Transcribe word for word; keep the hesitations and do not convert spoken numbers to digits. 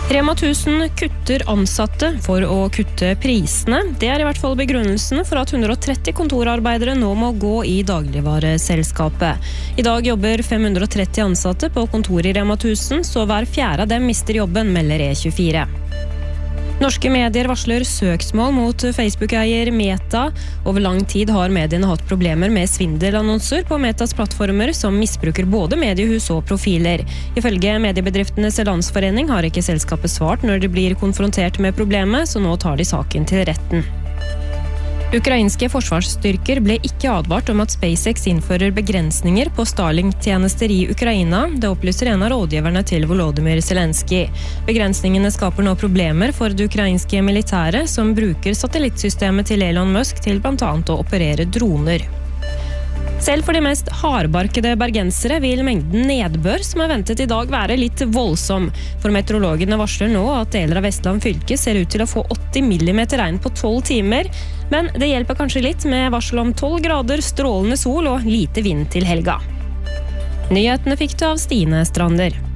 Rema tusen kutter ansatte for å kutte prisene. Det er i hvert fall begrunnelsen for at hundre og tretti kontorarbeidere nå må gå i dagligvareselskapet. I dag jobber fem hundre og tretti ansatte på kontor i Rema tusen, så hver fjerde av dem mister jobben, melder E tjuefire. Norske medier varsler søksmål mot Facebook-eier Meta. Over lang tid har mediene hatt problemer med svindelannonser på Metas plattformer som misbruker både mediehus og profiler. Ifølge Mediebedriftenes Landsforening har ikke selskapet svart når de blir konfrontert med problemet, så nå tar de saken til retten. Ukrainske forsvarsstyrker ble ikke advart om at SpaceX innfører begrensninger på Starlink-tjenester i Ukraina. Det opplyser en av rådgiverne til Volodymyr Zelensky. Begrensningene skaper nå problemer for det ukrainske militæret, som bruker satellittsystemet til Elon Musk til blant annet å operere droner. Selv for de mest hardbarkede bergensere vil mengden nedbør som er ventet i dag være litt voldsom. For meteorologene varsler nå at deler av Vestland fylke ser ut til å få åtti millimeter regn på tolv timer. Men det hjelper kanskje litt med varsel om tolv grader, strålende sol og lite vind til helga. Nyhetene fikk du av Stine Strander.